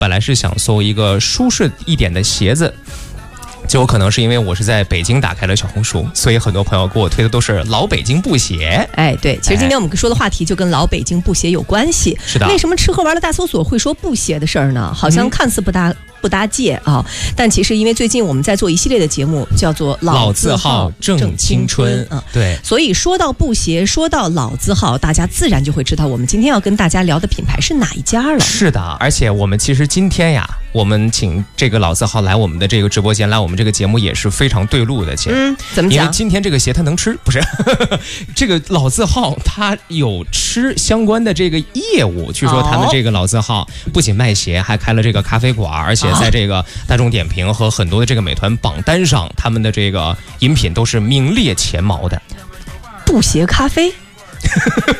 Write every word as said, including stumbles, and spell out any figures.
本来是想搜一个舒适一点的鞋子。结果可能是因为我是在北京打开了小红书，所以很多朋友给我推的都是老北京布鞋。 哎，对，其实今天我们说的话题就跟老北京布鞋有关系。 是的。 为什么吃喝玩乐大搜索会说布鞋的事儿呢？好像看似不搭、嗯、不搭界啊，但其实因为最近我们在做一系列的节目，叫做老字号正青春啊。 对。 所以说到布鞋，说到老字号，大家自然就会知道我们今天要跟大家聊的品牌是哪一家了。 是的，而且我们其实今天呀，我们请这个老字号来我们的这个直播间，来我们这个节目也是非常对路的。 嗯，怎么讲？ 因为今天这个鞋它能吃，不是这个老字号它有吃相关的这个业务。据说他们这个老字号不仅卖鞋，还开了这个咖啡馆，而且在这个大众点评和很多的这个美团榜单上，他们的这个饮品都是名列前茅的。 布鞋咖啡